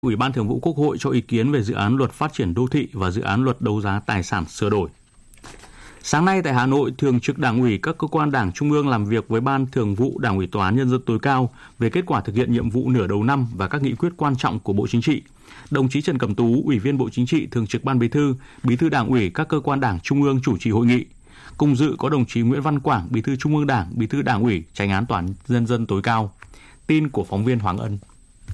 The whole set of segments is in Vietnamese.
Ủy ban Thường vụ Quốc hội cho ý kiến về dự án luật phát triển đô thị và dự án luật đấu giá tài sản sửa đổi. Sáng nay tại Hà Nội, Thường trực Đảng ủy các cơ quan Đảng Trung ương làm việc với Ban Thường vụ Đảng ủy Tòa án Nhân dân tối cao về kết quả thực hiện nhiệm vụ nửa đầu năm và các nghị quyết quan trọng của Bộ Chính trị. Đồng chí Trần Cẩm Tú, Ủy viên Bộ Chính trị, Thường trực Ban Bí thư, Bí thư Đảng ủy các cơ quan Đảng Trung ương chủ trì hội nghị. Cùng dự có đồng chí Nguyễn Văn Quảng, Bí thư Trung ương Đảng, Bí thư Đảng ủy, Chánh án Tòa án Nhân dân tối cao. Tin của phóng viên Hoàng Ân.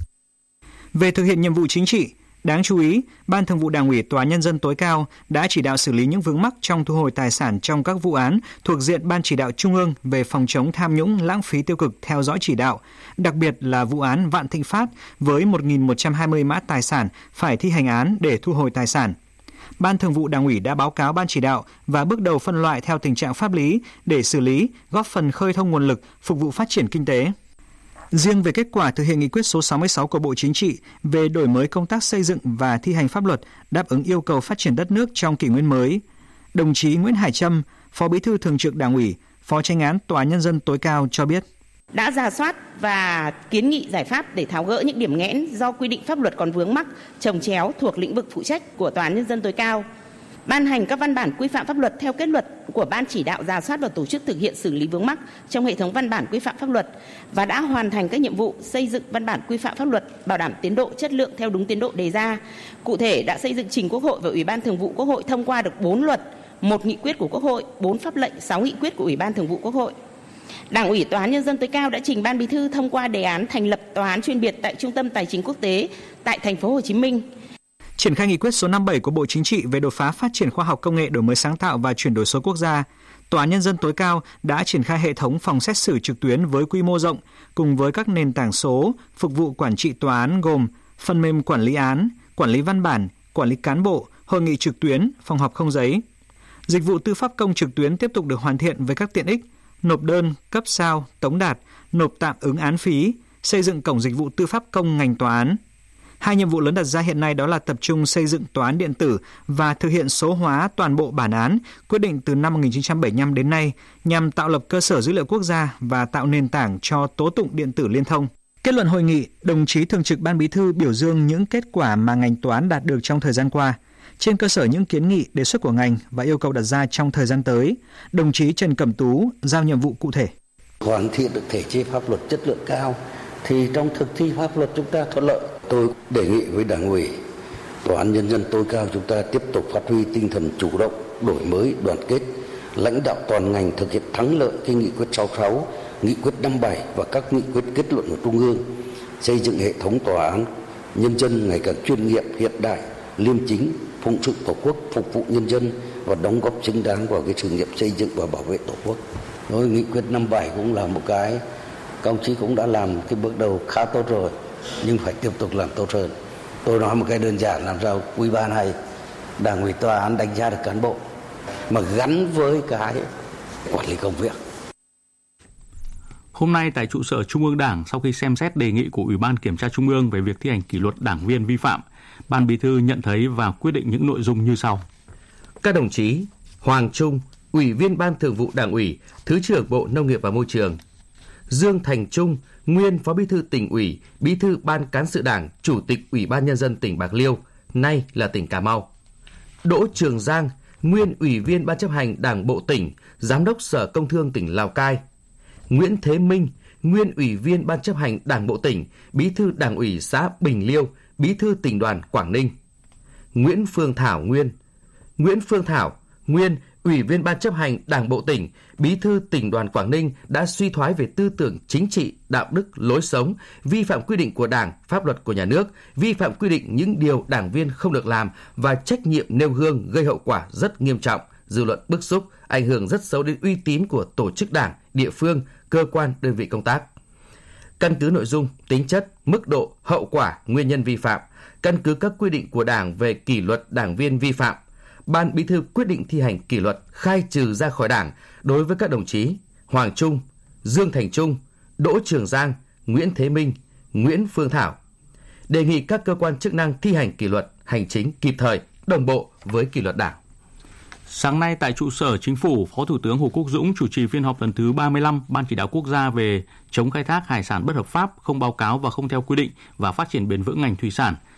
Về thực hiện nhiệm vụ chính trị, đáng chú ý, Ban Thường vụ Đảng ủy Tòa án Nhân dân tối cao đã chỉ đạo xử lý những vướng mắc trong thu hồi tài sản trong các vụ án thuộc diện Ban Chỉ đạo Trung ương về phòng chống tham nhũng lãng phí tiêu cực theo dõi chỉ đạo, đặc biệt là vụ án Vạn Thịnh Phát với 1.120 mã tài sản phải thi hành án để thu hồi tài sản. Ban Thường vụ Đảng ủy đã báo cáo Ban Chỉ đạo và bước đầu phân loại theo tình trạng pháp lý để xử lý, góp phần khơi thông nguồn lực phục vụ phát triển kinh tế. Riêng về kết quả thực hiện nghị quyết số 66 của Bộ Chính trị về đổi mới công tác xây dựng và thi hành pháp luật đáp ứng yêu cầu phát triển đất nước trong kỷ nguyên mới, đồng chí Nguyễn Hải Trâm, Phó Bí thư Thường trực Đảng ủy, Phó Chánh án Tòa án Nhân dân tối cao cho biết. Đã rà soát và kiến nghị giải pháp để tháo gỡ những điểm nghẽn do quy định pháp luật còn vướng mắc, chồng chéo thuộc lĩnh vực phụ trách của Tòa án Nhân dân tối cao. Ban hành các văn bản quy phạm pháp luật theo kết luận của Ban Chỉ đạo rà soát và tổ chức thực hiện xử lý vướng mắc trong hệ thống văn bản quy phạm pháp luật và đã hoàn thành các nhiệm vụ xây dựng văn bản quy phạm pháp luật bảo đảm tiến độ chất lượng theo đúng tiến độ đề ra. Cụ thể đã xây dựng trình Quốc hội và Ủy ban Thường vụ Quốc hội thông qua được 4 luật, 1 nghị quyết của Quốc hội, 4 pháp lệnh, 6 nghị quyết của Ủy ban Thường vụ Quốc hội. Đảng ủy Tòa án Nhân dân tối cao đã trình Ban Bí thư thông qua đề án thành lập tòa án chuyên biệt tại Trung tâm Tài chính Quốc tế tại thành phố Hồ Chí Minh. Triển khai nghị quyết số 57 của Bộ Chính trị về đột phá phát triển khoa học công nghệ, đổi mới sáng tạo và chuyển đổi số quốc gia, Tòa án Nhân dân tối cao đã triển khai hệ thống phòng xét xử trực tuyến với quy mô rộng cùng với các nền tảng số phục vụ quản trị tòa án gồm phần mềm quản lý án, quản lý văn bản, quản lý cán bộ, hội nghị trực tuyến, phòng họp không giấy. Dịch vụ tư pháp công trực tuyến tiếp tục được hoàn thiện với các tiện ích nộp đơn, cấp sao, tống đạt, nộp tạm ứng án phí, xây dựng cổng dịch vụ tư pháp công ngành tòa án. 2 nhiệm vụ lớn đặt ra hiện nay đó là tập trung xây dựng tòa án điện tử và thực hiện số hóa toàn bộ bản án quyết định từ năm 1975 đến nay nhằm tạo lập cơ sở dữ liệu quốc gia và tạo nền tảng cho tố tụng điện tử liên thông. Kết luận hội nghị, đồng chí Thường trực Ban Bí thư biểu dương những kết quả mà ngành tòa án đạt được trong thời gian qua. Trên cơ sở những kiến nghị, đề xuất của ngành và yêu cầu đặt ra trong thời gian tới, đồng chí Trần Cẩm Tú giao nhiệm vụ cụ thể. Hoàn thiện được thể chế pháp luật chất lượng cao thì trong thực thi pháp luật chúng ta thuận lợi. Tôi đề nghị với Đảng ủy, Tòa án Nhân dân tối cao chúng ta tiếp tục phát huy tinh thần chủ động, đổi mới, đoàn kết, lãnh đạo toàn ngành thực hiện thắng lợi cái nghị quyết 66, nghị quyết 57 và các nghị quyết kết luận của Trung ương, xây dựng hệ thống tòa án nhân dân ngày càng chuyên nghiệp, hiện đại, liêm chính, phụng sự Tổ quốc, phục vụ nhân dân và đóng góp xứng đáng vào cái sự nghiệp xây dựng và bảo vệ Tổ quốc. Rồi nghị quyết 57 cũng là một cái các ông chí cũng đã làm cái bước đầu khá tốt rồi, nhưng phải tiếp tục làm tốt hơn. Tôi nói một cái đơn giản, làm sao quý ban này Đảng ủy tòa án đánh giá được cán bộ mà gắn với cái quản lý công việc. Hôm nay tại trụ sở Trung ương Đảng, sau khi xem xét đề nghị của Ủy ban Kiểm tra Trung ương về việc thi hành kỷ luật đảng viên vi phạm, Ban Bí thư nhận thấy và quyết định những nội dung như sau. Các đồng chí Hoàng Trung, Ủy viên Ban Thường vụ Đảng ủy, Thứ trưởng Bộ Nông nghiệp và Môi trường; Dương Thành Trung, nguyên Phó Bí thư Tỉnh ủy, Bí thư Ban Cán sự Đảng, Chủ tịch Ủy ban Nhân dân tỉnh Bạc Liêu, nay là tỉnh Cà Mau; Đỗ Trường Giang, nguyên Ủy viên Ban chấp hành Đảng bộ tỉnh, Giám đốc Sở Công Thương tỉnh Lào Cai; Nguyễn Thế Minh, nguyên Ủy viên Ban chấp hành Đảng bộ tỉnh, Bí thư Đảng ủy xã Bình Liêu, Bí thư Tỉnh đoàn Quảng Ninh; Nguyễn Phương Thảo, nguyên Ủy viên Ban chấp hành Đảng bộ tỉnh, Bí thư Tỉnh đoàn Quảng Ninh đã suy thoái về tư tưởng chính trị, đạo đức, lối sống, vi phạm quy định của Đảng, pháp luật của nhà nước, vi phạm quy định những điều đảng viên không được làm và trách nhiệm nêu gương gây hậu quả rất nghiêm trọng, dư luận bức xúc, ảnh hưởng rất xấu đến uy tín của tổ chức Đảng, địa phương, cơ quan, đơn vị công tác. Căn cứ nội dung, tính chất, mức độ, hậu quả, nguyên nhân vi phạm, căn cứ các quy định của Đảng về kỷ luật đảng viên vi phạm, Ban Bí thư quyết định thi hành kỷ luật, khai trừ ra khỏi Đảng đối với các đồng chí Hoàng Trung, Dương Thành Trung, Đỗ Trường Giang, Nguyễn Thế Minh, Nguyễn Phương Thảo. Đề nghị các cơ quan chức năng thi hành kỷ luật hành chính kịp thời, đồng bộ với kỷ luật Đảng. Sáng nay tại trụ sở Chính phủ, Phó Thủ tướng Hồ Quốc Dũng chủ trì phiên họp lần thứ 35 Ban Chỉ đạo Quốc gia về chống khai thác hải sản bất hợp pháp, không báo cáo và không theo quy định và phát triển bền vững ngành thủy sản.